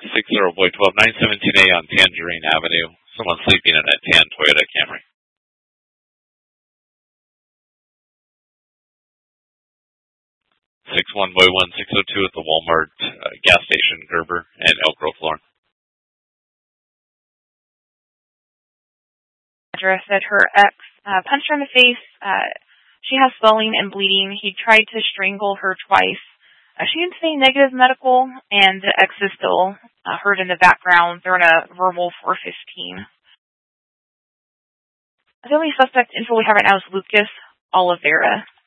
60 boy 12 917A on Tangerine Avenue. Someone sleeping in a tan Toyota Camry. 61 boy 1602 at the Walmart gas station, Gerber and Elk Grove, Florida. Address that her ex punched her in the face. She has swelling and bleeding. He tried to strangle her twice. She didn't say negative medical, and the ex is still heard in the background. They're in a verbal 415. The only suspect info we have right now is Lucas Oliveira.